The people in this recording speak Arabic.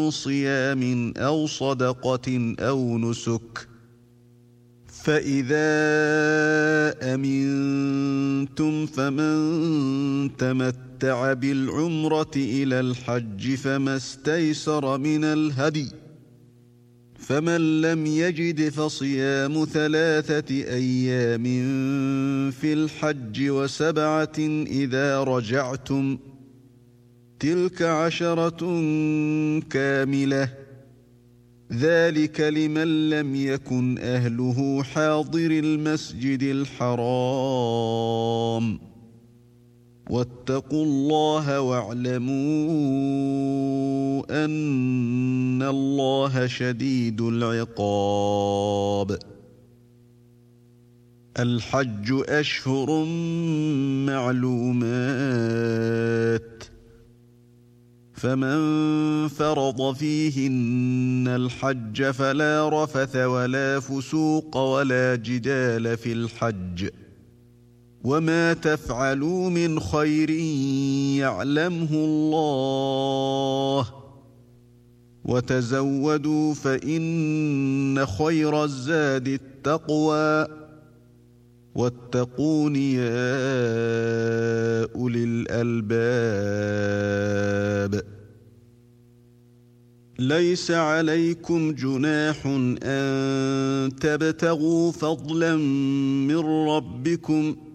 صيام أو صدقة أو نسك فإذا أمنتم فمن تمتع بالعمرة إلى الحج فما استيسر من الهدي فمن لم يجد فصيام 3 أيام في الحج و7 إذا رجعتم تلك 10 كاملة ذلك لمن لم يكن أهله حاضر المسجد الحرام واتقوا الله واعلموا أن الله شديد العقاب. الحج أشهر معلومات فمن فرض فيهن الحج فلا رفث ولا فسوق ولا جدال في الحج وما تفعلوا من خير يعلمه الله وتزودوا فإن خير الزاد التقوى واتقون يا أولي الألباب. ليس عليكم جناح أن تبتغوا فضلا من ربكم